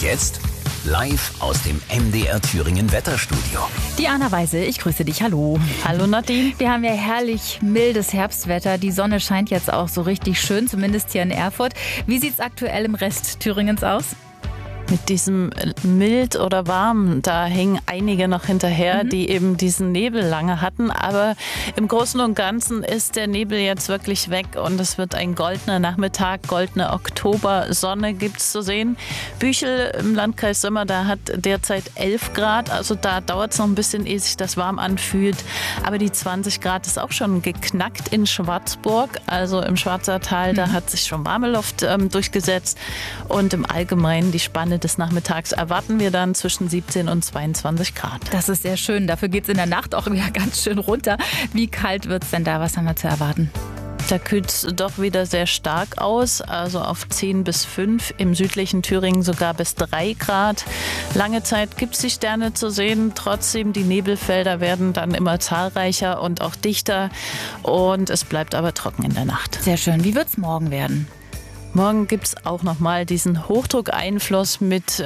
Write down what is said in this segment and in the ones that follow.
jetzt live aus dem MDR Thüringen Wetterstudio. Diana Weise, ich grüße dich. Hallo. Hallo Nadine. Wir haben ja herrlich mildes Herbstwetter. Die Sonne scheint jetzt auch so richtig schön, zumindest hier in Erfurt. Wie sieht es aktuell im Rest Thüringens aus? Mit diesem mild oder warm, da hängen einige noch hinterher, die eben diesen Nebel lange hatten. Aber im Großen und Ganzen ist der Nebel jetzt wirklich weg und es wird ein goldener Nachmittag, goldene Oktobersonne gibt's zu sehen. Büchel im Landkreis Sömmer, da hat derzeit 11 Grad, also da dauert es noch ein bisschen, ehe sich das warm anfühlt. Aber die 20 Grad ist auch schon geknackt in Schwarzburg, also im Schwarzertal, da hat sich schon warme Luft durchgesetzt. Und im Allgemeinen die Spanne des Nachmittags erwarten wir dann zwischen 17 und 22 Grad. Das ist sehr schön. Dafür geht es in der Nacht auch wieder ganz schön runter. Wie kalt wird es denn da? Was haben wir zu erwarten? Da kühlt es doch wieder sehr stark aus, also auf 10 bis 5, im südlichen Thüringen sogar bis 3 Grad. Lange Zeit gibt es die Sterne zu sehen, trotzdem die Nebelfelder werden dann immer zahlreicher und auch dichter und es bleibt aber trocken in der Nacht. Sehr schön. Wie wird es morgen werden? Morgen gibt es auch nochmal diesen Hochdruckeinfluss mit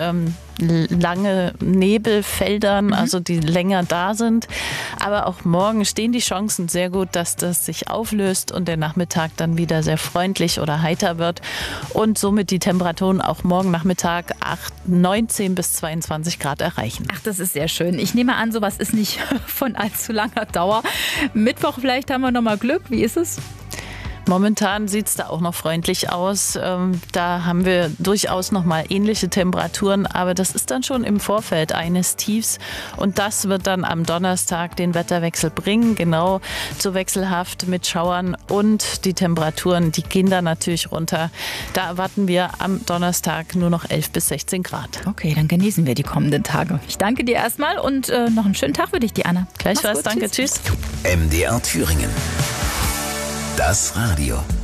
lange Nebelfeldern, also die länger da sind. Aber auch morgen stehen die Chancen sehr gut, dass das sich auflöst und der Nachmittag dann wieder sehr freundlich oder heiter wird. Und somit die Temperaturen auch morgen Nachmittag 19 bis 22 Grad erreichen. Ach, das ist sehr schön. Ich nehme an, sowas ist nicht von allzu langer Dauer. Mittwoch vielleicht haben wir nochmal Glück. Wie ist es? Momentan sieht es da auch noch freundlich aus. Da haben wir durchaus noch mal ähnliche Temperaturen, aber das ist dann schon im Vorfeld eines Tiefs. Und das wird dann am Donnerstag den Wetterwechsel bringen, genau so wechselhaft mit Schauern. Und die Temperaturen, die gehen dann natürlich runter. Da erwarten wir am Donnerstag nur noch 11 bis 16 Grad. Okay, dann genießen wir die kommenden Tage. Ich danke dir erstmal und noch einen schönen Tag für dich, Diana. Gleichfalls, danke, tschüss. MDR Thüringen. Das Radio.